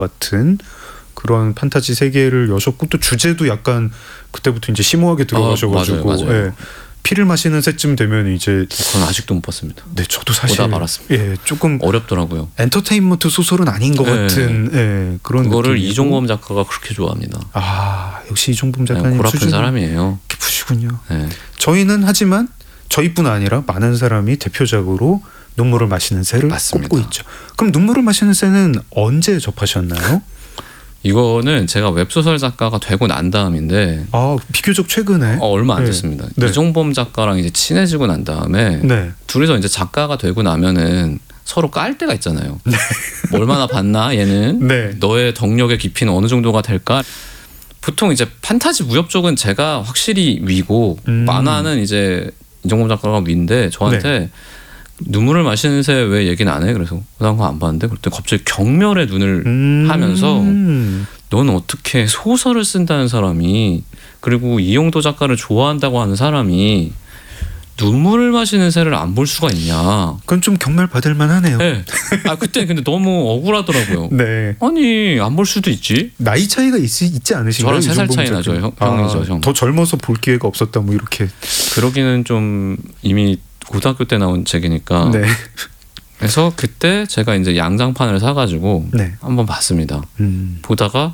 같은 그런 판타지 세계를 여셨고 또 주제도 약간 그때부터 이제 심오하게 들어가셔가지고 맞아요. 예, 피를 마시는 새쯤 되면 이제 그건 아직도 못 봤습니다. 네, 저도 사실 보다 말았습니다. 예, 조금 어렵더라고요. 엔터테인먼트 소설은 아닌 것 같은 예, 그런 그거를 느낌이고. 이종범 작가가 그렇게 좋아합니다. 아, 역시 이종범 작가님 골 아픈 수준이 사람이에요. 깊으시군요. 네. 저희는 하지만 저희뿐 아니라 많은 사람이 대표작으로 눈물을 마시는 새를 맞습니다. 꼽고 있죠. 그럼 눈물을 마시는 새는 언제 접하셨나요? 이거는 제가 웹소설 작가가 되고 난 다음인데 아, 비교적 최근에 얼마 안 네. 됐습니다. 네. 이종범 작가랑 이제 친해지고 난 다음에 네. 둘이서 이제 작가가 되고 나면은 서로 깔 때가 있잖아요. 네. 뭐 얼마나 봤나 얘는 네. 너의 덕력의 깊이는 어느 정도가 될까? 보통 이제 판타지 무협 쪽은 제가 확실히 위고 만화는 이제 이종범 작가가 위인데 저한테 눈물을 마시는 새 왜 얘기는 안 해? 그래서 그다음 거 안 봤는데 그때 갑자기 경멸의 눈을 하면서 넌 어떻게 소설을 쓴다는 사람이 그리고 이용도 작가를 좋아한다고 하는 사람이 눈물을 마시는 새를 안 볼 수가 있냐? 그건 좀 경멸 받을 만하네요. 네. 아 그때 근데 너무 억울하더라고요. 네. 아니 안 볼 수도 있지. 나이 차이가 있지 않으신가요? 저랑 3살 차이 이종범 나죠. 작가님? 형이죠, 형. 더 젊어서 볼 기회가 없었다 뭐 이렇게. 그러기는 좀 이미 고등학교 때 나온 책이니까. 네. 그래서 그때 제가 이제 양장판을 사가지고 네. 한번 봤습니다. 보다가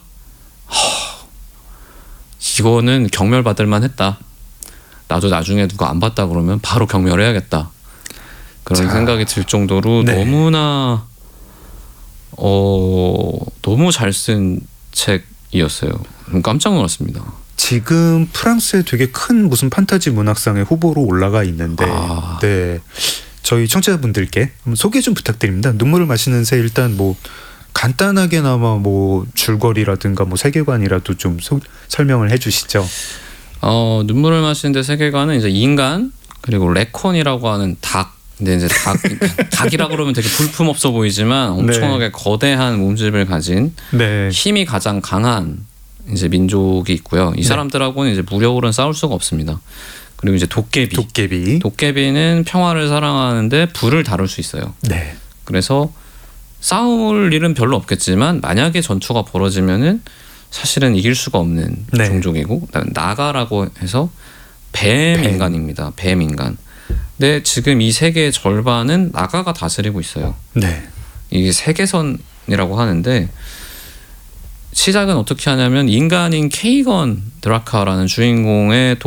이거는 경멸 받을 만했다. 나도 나중에 누가 안 봤다 그러면 바로 경멸해야겠다. 그런 생각이 들 정도로 네. 너무나 너무 잘 쓴 책이었어요. 깜짝 놀랐습니다. 지금 프랑스에 되게 큰 무슨 판타지 문학상의 후보로 올라가 있는데 네. 저희 청취자분들께 한번 소개 좀 부탁드립니다. 눈물을 마시는 새 일단 뭐 간단하게나마 뭐 줄거리라든가 뭐 세계관이라도 좀 설명을 해주시죠. 눈물을 마시는데 세계관은 이제 인간 그리고 레콘이라고 하는 닭. 근데 이제 닭이라 그러면 되게 볼품 없어 보이지만 엄청나게 네. 거대한 몸집을 가진 네. 힘이 가장 강한 이제 민족이 있고요. 이 사람들하고는 이제 무력으로는 싸울 수가 없습니다. 그리고 이제 도깨비는 평화를 사랑하는데 불을 다룰 수 있어요. 네. 그래서 싸울 일은 별로 없겠지만 만약에 전투가 벌어지면은 사실은 이길 수가 없는 종족이고 그다음에 나가라고 해서 뱀 인간입니다. 뱀 인간. 근데 지금 이 세계의 절반은 나가가 다스리고 있어요. 네. 이게 세계선이라고 하는데 시작은 어떻게 하냐면 인간인 케이건 드라카라는 주인공이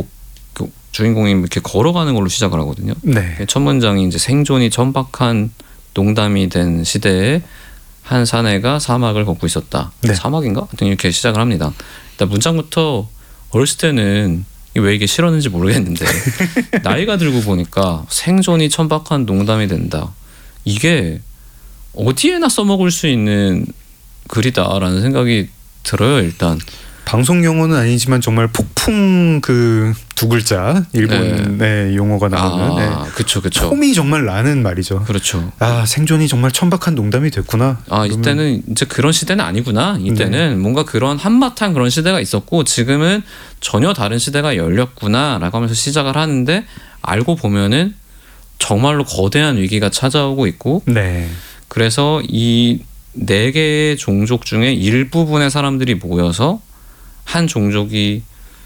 이렇게 걸어가는 걸로 시작을 하거든요. 네. 첫 문장이 이제 생존이 천박한 농담이 된 시대에 한 사내가 사막을 걷고 있었다. 네. 사막인가? 하여튼 이렇게 시작을 합니다. 일단 문장부터 어렸을 때는 왜 이게 싫었는지 모르겠는데 나이가 들고 보니까 생존이 천박한 농담이 된다. 이게 어디에나 써먹을 수 있는 글이다라는 생각이 들어요. 일단 방송 용어는 아니지만 정말 폭풍 그 두 글자 일본 용어가 나오는 그렇죠. 폼이 정말 나는 말이죠. 그렇죠. 생존이 정말 천박한 농담이 됐구나. 이때는 이제 그런 시대는 아니구나. 이때는 뭔가 그런 한바탕 그런 시대가 있었고 지금은 전혀 다른 시대가 열렸구나라고 하면서 시작을 하는데 알고 보면은 정말로 거대한 위기가 찾아오고 있고 그래서 이 4개의 종족 중에 일부분의 사람들이 모여서 한 종족이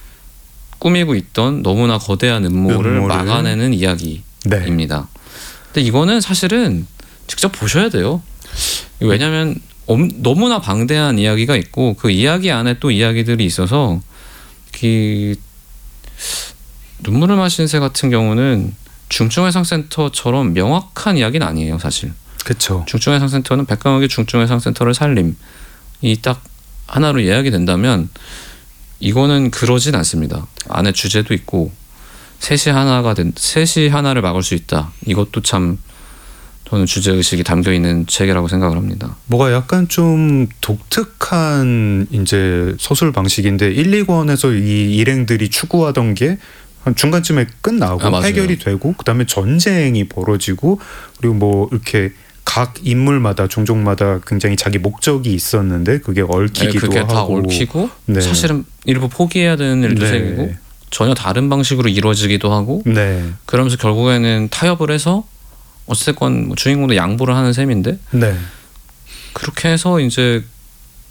꾸미고 있던 너무나 거대한 음모를 막아내는 이야기입니다. 근데 이거는 사실은 직접 보셔야 돼요. 왜냐하면 너무나 방대한 이야기가 있고 그 이야기 안에 또 이야기들이 있어서 눈물을 마시는 새 같은 경우는 중증외상센터처럼 명확한 이야기는 아니에요. 사실. 그렇죠. 중증외상센터는 백강욱의 중증외상센터를 살림이 딱 하나로 예약이 된다면 이거는 그러진 않습니다. 안에 주제도 있고 셋이 하나를 막을 수 있다. 이것도 참 저는 주제 의식이 담겨 있는 책이라고 생각을 합니다. 뭐가 약간 좀 독특한 이제 서술 방식인데 1, 2권에서 이 일행들이 추구하던 게 한 중간쯤에 끝나고 해결이 되고 그다음에 전쟁이 벌어지고 그리고 뭐 이렇게 각 인물마다 종족마다 굉장히 자기 목적이 있었는데 그게 얽히기도 그게 하고 다 얽히고 사실은 일부 포기해야 되는 일도 생기고 전혀 다른 방식으로 이루어지기도 하고 그러면서 결국에는 타협을 해서 어쨌건 주인공도 양보를 하는 셈인데 그렇게 해서 이제